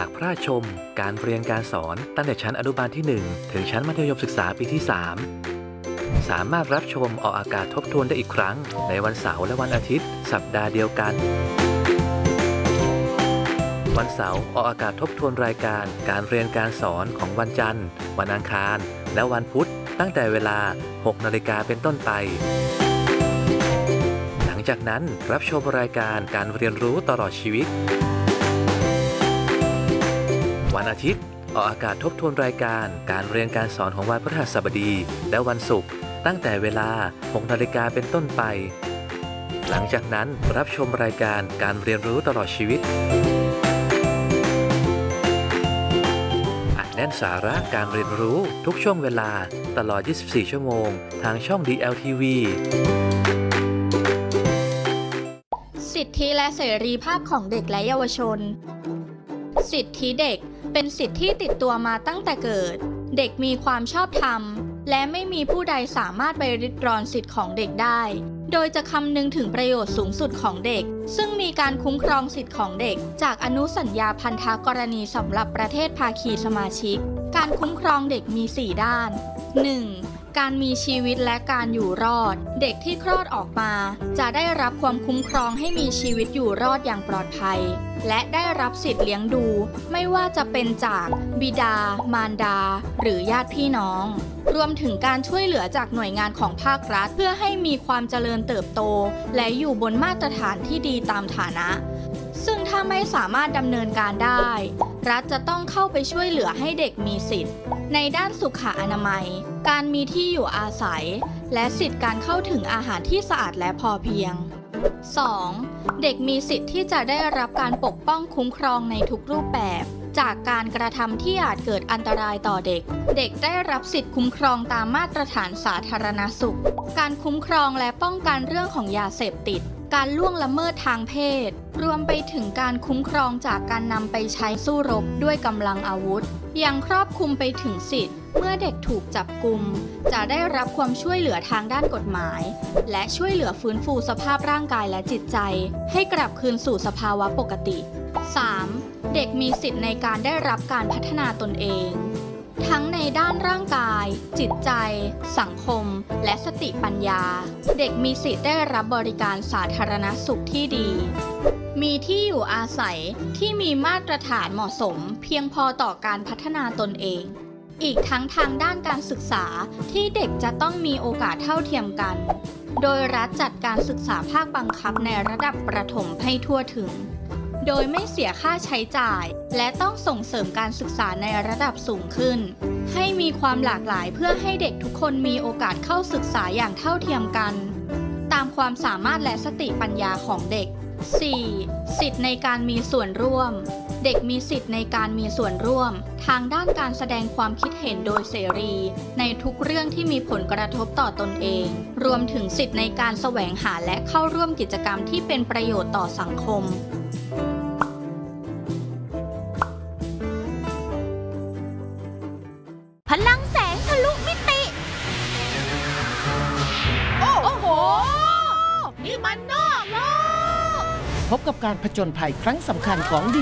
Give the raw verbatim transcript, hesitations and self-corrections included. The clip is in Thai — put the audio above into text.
ากพระราชชมการเรียนการสอนตั้งแต่ชั้นอนุบาลที่หนึ่งถึงชั้นมัธยมศึกษาปีที่สามสามารถรับชมออกอากาศทบทวนได้อีกครั้งในวันเสาร์และวันอาทิตย์สัปดาห์เดียวกันวันเสาร์ออกอากาศทบทวนรายการการเรียนการสอนของวันจันทร์วันอังคารและวันพุธตั้งแต่เวลา หกนาฬิกาเป็นต้นไปหลังจากนั้นรับชมรายการการเรียนรู้ตลอดชีวิตวันอาทิตย์ออกอากาศทบทวนรายการการเรียนการสอนของวันพฤหัสบดีและวันศุกร์ตั้งแต่เวลา หกนาฬิกาเป็นต้นไปหลังจากนั้นรับชมรายการการเรียนรู้ตลอดชีวิตอัดแน่นสาระการเรียนรู้ทุกช่วงเวลาตลอด ยี่สิบสี่ ชั่วโมงทางช่อง ดี แอล ที วีสิทธิและเสรีภาพของเด็กและเยาวชนสิทธิเด็กเป็นสิทธิที่ติดตัวมาตั้งแต่เกิดเด็กมีความชอบธรรมและไม่มีผู้ใดสามารถไปริดรอนสิทธิของเด็กได้โดยจะคำนึงถึงประโยชน์สูงสุดของเด็กซึ่งมีการคุ้มครองสิทธิของเด็กจากอนุสัญญาพันธกรณีสำหรับประเทศภาคีสมาชิกการคุ้มครองเด็กมี สี่ ด้าน หนึ่ง การมีชีวิตและการอยู่รอดเด็กที่คลอดออกมาจะได้รับความคุ้มครองให้มีชีวิตอยู่รอดอย่างปลอดภัยและได้รับสิทธิเลี้ยงดูไม่ว่าจะเป็นจากบิดามารดาหรือญาติพี่น้องรวมถึงการช่วยเหลือจากหน่วยงานของภาครัฐเพื่อให้มีความเจริญเติบโตและอยู่บนมาตรฐานที่ดีตามฐานะซึ่งถ้าไม่สามารถดำเนินการได้รัฐจะต้องเข้าไปช่วยเหลือให้เด็กมีสิทธิ์ในด้านสุขอนามัยการมีที่อยู่อาศัยและสิทธิการเข้าถึงอาหารที่สะอาดและพอเพียง สอง เด็กมีสิทธิ์ที่จะได้รับการปกป้องคุ้มครองในทุกรูปแบบจากการกระทำที่อาจเกิดอันตรายต่อเด็กเด็กได้รับสิทธิคุ้มครองตามมาตรฐานสาธารณสุขการคุ้มครองและป้องกันเรื่องของยาเสพติดการล่วงละเมิดทางเพศรวมไปถึงการคุ้มครองจากการนำไปใช้สู้รบด้วยกำลังอาวุธยังครอบคลุมไปถึงสิทธิ์เมื่อเด็กถูกจับกุมจะได้รับความช่วยเหลือทางด้านกฎหมายและช่วยเหลือฟื้นฟูสภาพร่างกายและจิตใจให้กลับคืนสู่สภาวะปกติ สาม เด็กมีสิทธิ์ในการได้รับการพัฒนาตนเองทั้งในด้านร่างกายจิตใจสังคมและสติปัญญาเด็กมีสิทธิ์ได้รับบริการสาธารณสุขที่ดีมีที่อยู่อาศัยที่มีมาตรฐานเหมาะสมเพียงพอต่อการพัฒนาตนเองอีกทั้งทางด้านการศึกษาที่เด็กจะต้องมีโอกาสเท่าเทียมกันโดยรัฐจัดการศึกษาภาคบังคับในระดับประถมให้ทั่วถึงโดยไม่เสียค่าใช้จ่ายและต้องส่งเสริมการศึกษาในระดับสูงขึ้นให้มีความหลากหลายเพื่อให้เด็กทุกคนมีโอกาสเข้าศึกษาอย่างเท่าเทียมกันตามความสามารถและสติปัญญาของเด็ก สี่ สิทธิในการมีส่วนร่วมเด็กมีสิทธิในการมีส่วนร่วมทางด้านการแสดงความคิดเห็นโดยเสรีในทุกเรื่องที่มีผลกระทบต่อตนเองรวมถึงสิทธิในการแสวงหาและเข้าร่วมกิจกรรมที่เป็นประโยชน์ต่อสังคมพลังแสงทะลุมิติโอ้โหนี่มันนอกโลกพบกับการผจญภัยครั้งสำคัญของดี